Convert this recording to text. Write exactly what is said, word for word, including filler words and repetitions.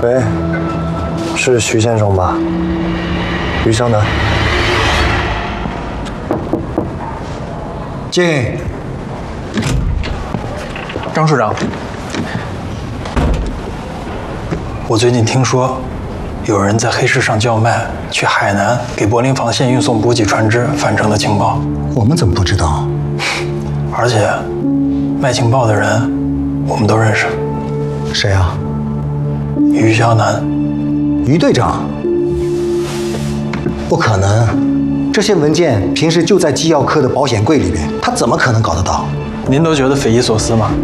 喂，是徐先生吧？于湘南。 进。 张市长，我最近听说，有人在黑市上叫卖去海南给柏林防线运送补给船只返程的情报。 我们怎么不知道？ 而且，卖情报的人我们都认识。 谁啊？ 于湘南。 于队长？不可能，这些文件平时就在机要科的保险柜里面，他怎么可能搞得到？ 您都觉得匪夷所思吗？